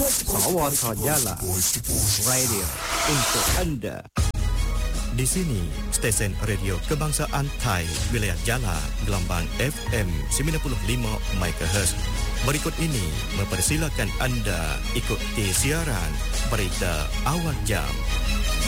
Sawata Jala Radio untuk anda. Di sini, stesen radio kebangsaan Thai, wilayah Jala, gelombang FM 95 MHz. Berikut ini mempersilakan anda ikuti siaran berita awal jam.